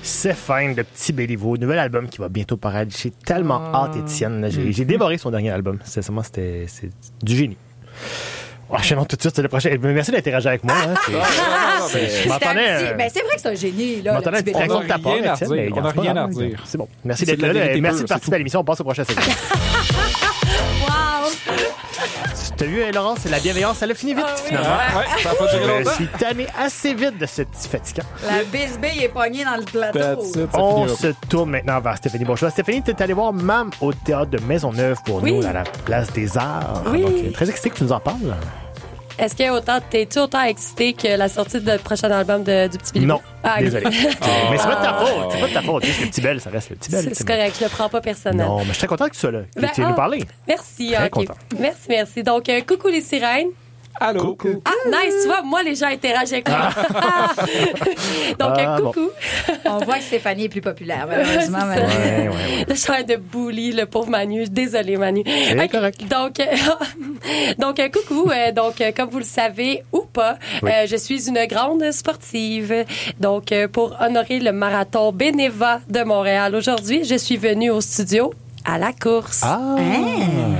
C'est fine, le petit Béliveau, nouvel album qui va bientôt paraître. J'ai tellement hâte, Étienne. J'ai dévoré son dernier album. C'est du génie. Enchaînons tout de suite sur le prochain. Merci d'interagir avec moi. Je m'entendais. Ben, c'est vrai que c'est un génie. Là, Je m'entendais une réaction de ta part, Étienne. On n'a rien à dire. C'est bon. Merci d'être là. Merci de participer à l'émission. On passe au prochain segment. Wow! T'as vu, Laurence, la bienveillance, elle a fini vite, finalement. Ça a pas duré Je longtemps. suis tanné assez vite de ce petit fatigant. La bisbille est pognée dans le plateau. That's it, ça On finit se tourne maintenant vers Stéphanie Bourgeois. Stéphanie, tu es allée voir Mam au Théâtre de Maisonneuve pour nous à la Place des Arts. Oui. Donc, très excité que tu nous en parles. Est-ce que t'es-tu autant excité que la sortie de prochain album du Petit Béliveau? Non, désolé. Mais c'est pas de ta faute. C'est pas de ta faute. Juste le Petit Bel, ça reste le Petit Bel. C'est correct, je le prends pas personnel. Non, mais je suis très contente que tu sois là. Que Ben, tu viennes nous parler. Merci. Très OK. content. Merci. Donc, coucou les sirènes. Allô? Ah, nice, tu vois, moi, les gens interagissent avec moi. Donc, coucou. On voit que Stéphanie est plus populaire, malheureusement. C'est ça. Manu. Ouais. Je suis en train de bully le pauvre Manu. Désolée, Manu. C'est correct. Donc, coucou. Comme vous le savez ou pas, je suis une grande sportive. Donc, pour honorer le marathon Beneva de Montréal aujourd'hui, je suis venue au studio à la course. Ah!